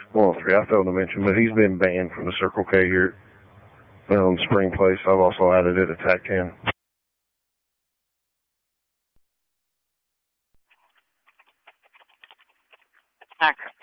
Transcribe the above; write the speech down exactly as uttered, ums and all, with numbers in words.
one oh three. I failed to mention, but he's been banned from the Circle K here at um, Spring Place. I've also added it at T A C ten. T A C